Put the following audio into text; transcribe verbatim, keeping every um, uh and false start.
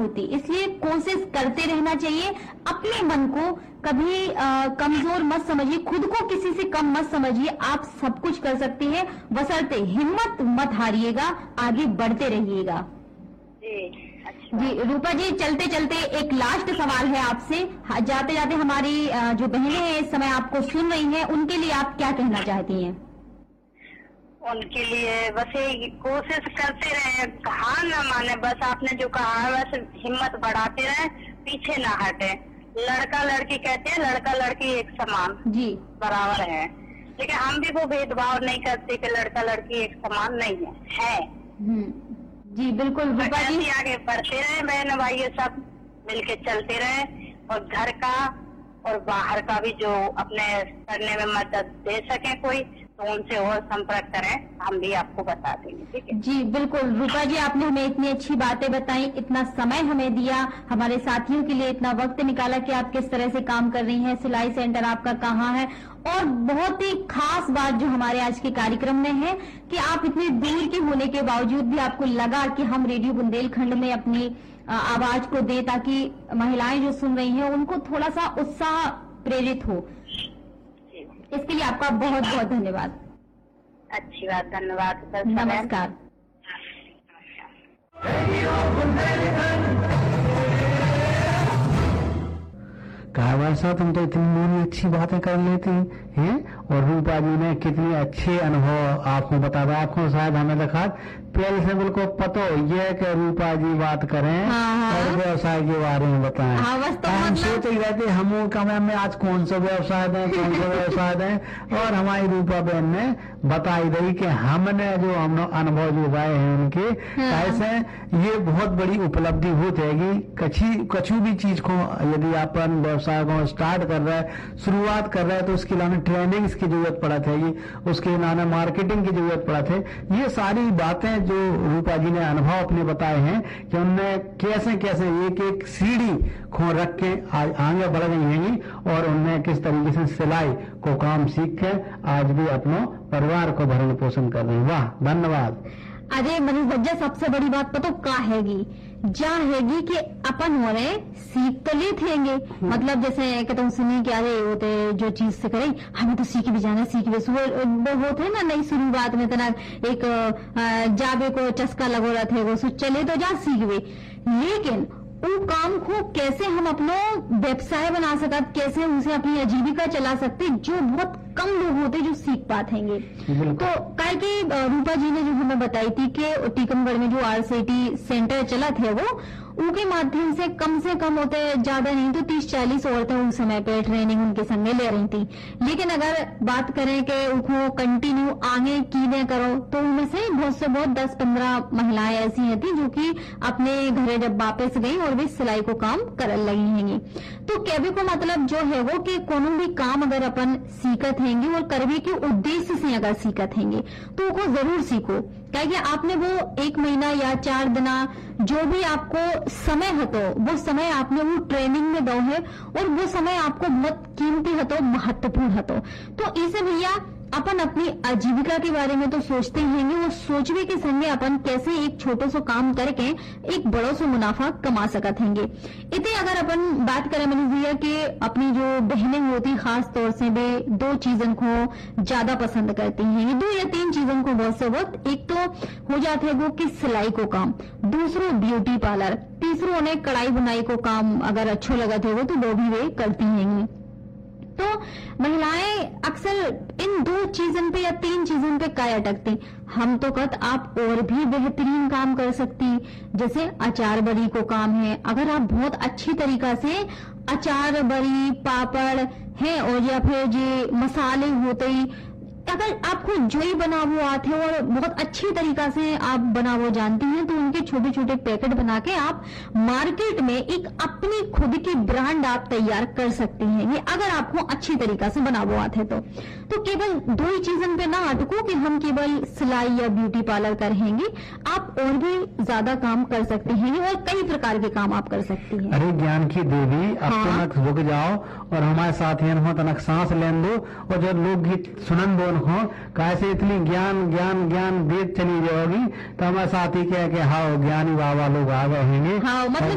होती, इसलिए कोशिश करते रहना चाहिए। अपने मन को कभी आ, कमजोर मत समझिए, खुद को किसी से कम मत समझिए। आप सब कुछ कर सकते हैं, बशर्ते हिम्मत मत हारिएगा, आगे बढ़ते रहिएगा। जी जी रूपा जी, चलते चलते एक लास्ट सवाल है आपसे। जाते जाते हमारी आ, जो बहनें हैं इस समय आपको सुन रही हैं, उनके लिए आप क्या कहना चाहती हैं? उनके लिए बस ये कोशिश करते रहे, हार ना माने, बस आपने जो कहा है बस हिम्मत बढ़ाते रहे, पीछे ना हटे। लड़का लड़की कहते हैं, लड़का लड़की एक समान जी बराबर है, लेकिन हम भी वो भेदभाव नहीं करते कि लड़का लड़की एक समान नहीं है, है। जी बिल्कुल रूपा जी, आगे बढ़ते रहे, बहन भाई सब मिलके चलते रहे, और घर का और बाहर का भी जो अपने करने में मदद दे सके कोई, तो उनसे और संपर्क करें, हम भी आपको बता देंगे। ठीक है जी बिल्कुल रूपा जी, आपने हमें इतनी अच्छी बातें बताई, इतना समय हमें दिया, हमारे साथियों के लिए इतना वक्त निकाला कि आप किस तरह से काम कर रही हैं, सिलाई सेंटर आपका कहाँ है, और बहुत ही खास बात जो हमारे आज के कार्यक्रम में है कि आप इतनी दूर के होने के बावजूद भी आपको लगा कि हम रेडियो बुंदेलखंड में अपनी आवाज को दें, ताकि महिलाएं जो सुन रही हैं उनको थोड़ा सा उत्साह प्रेरित हो। इसके लिए आपका बहुत बहुत धन्यवाद। अच्छी बात, धन्यवाद सर। नमस्कार। कहा भाई साहब, तुम तो इतनी मोनी अच्छी बातें कर लेती हैं, और रूपा जी ने कितने अच्छे अनुभव आपको बताया। आपको शायद हमें देखा पहले से बिल्कुल पता हो ये कि रूपा जी बात करें हाँ, और व्यवसाय के बारे में बताएं। हाँ, बस तो हम मतलब... सोच ही रहते हम कमें में आज कौन सा व्यवसाय दें, कौन सा व्यवसाय दें, और हमारी रूपा बहन ने बताई रही कि हमने जो हम अनुभव जो पाए हैं उनके, हाँ। ऐसे ये बहुत बड़ी उपलब्धि हो जाएगी। कछी कछु भी चीज को यदि अपन व्यवसाय को स्टार्ट कर रहा है, शुरुआत कर रहा है, तो उसके लिए ट्रेनिंग की जरूरत पड़ा थे, उसके लिए मार्केटिंग की जरूरत पड़ा थे। ये सारी बातें जो रूपा जी ने अनुभव अपने बताए हैं कि उनने कैसे कैसे एक एक सीढ़ी को रख के आज आगे बढ़ गई हैं, और उनने किस तरीके से सिलाई को काम सीख के आज भी अपने परिवार को भरण पोषण कर रहे हैं। वाह, धन्यवाद। अरे मनीष भज्जा, सबसे बड़ी बात पता क्या हैगी, जा हैगी कि अपन हो रहे सीख तो ले थेंगे, मतलब जैसे कहते हैं सुनी कि अरे होते जो चीज से करें हमें तो सीख भी जाना, सीख भी वो होते ना नई शुरुआत में तना एक जाबे को चस्का लगो रहा थे, वो चले तो जा सीख भी, लेकिन उन काम को कैसे हम अपना व्यवसाय बना सकते, कैसे उसे अपनी आजीविका चला सकते, जो बहुत कम लोग होते जो सीख पाते हैं। तो काय की रूपा जी ने जो हमें बताई थी कि टीकमगढ़ में जो आरसीटी सेंटर चला थे, वो उनके माध्यम से कम से कम होते ज्यादा नहीं तो तीस चालीस औरतें उस समय पे ट्रेनिंग उनके संग ले रही थी। लेकिन अगर बात करें कि उनको कंटिन्यू आगे कीने करो, तो उनमें से बहुत से बहुत दस पंद्रह महिलाएं ऐसी थी जो कि अपने घरे जब वापस गई और वे सिलाई को काम कर लगी हैंगी। तो कहने को मतलब जो है वो कि कोनो भी काम अगर अपन सीखत हैंगे और करने के उद्देश्य से अगर सीखत हैंगे तो वो जरूर सीखो, क्या आपने वो एक महीना या चार दिना जो भी आपको समय हतो वो समय आपने वो ट्रेनिंग में दो है, और वो समय आपको बहुत कीमती हतो, महत्वपूर्ण हतो। तो इसे भैया अपन अपनी आजीविका के बारे में तो सोचते हैं, वो सोचने के संगे अपन कैसे एक छोटे सो काम करके एक बड़ो सो मुनाफा कमा सकते हैं। इतने अगर अपन बात करें मनीष भैया कि अपनी जो बहनें होती खास तौर से वे दो चीजों को ज्यादा पसंद करती हैं, दो या तीन चीजों को बहुत से बहुत, एक तो हो जाते है वो कि सिलाई को काम, दूसरो ब्यूटी पार्लर, तीसरो उन्हें कढ़ाई बुनाई को काम अगर अच्छो लगा थे वो तो वो भी वे करती हैं। तो महिलाएं अक्सर इन दो चीजों पे या तीन चीजों पे काय अटकती, हम तो कहते आप और भी बेहतरीन काम कर सकती, जैसे अचार बड़ी को काम है, अगर आप बहुत अच्छी तरीका से अचार बड़ी पापड़ है और या फिर जो मसाले होते ही अगर आपको जो ही बनावो आते हैं और बहुत अच्छी तरीका से आप बनावो जानती हैं, तो उनके छोटे छोटे पैकेट बना के आप मार्केट में एक अपनी खुद की ब्रांड आप तैयार कर सकती हैं, ये अगर आपको अच्छी तरीका से बनावो आते तो। तो केवल दो ही चीजों पे ना अटको कि हम केवल सिलाई या ब्यूटी पार्लर करेंगे, आप और भी ज्यादा काम कर सकते हैं और कई प्रकार के काम आप कर सकती हैं। अरे ज्ञान की देवी, अब हाँ। तनक रुक जाओ और हमारे साथियों को तनक सांस लेन दो, और जो लोकगीत सुनन दो उनको, कैसे इतनी ज्ञान ज्ञान ज्ञान देत चली जाओगी, तो हमारे साथी कह के हाँ ज्ञानी बाबा लोग आ गए हैं। हाँ, मतलब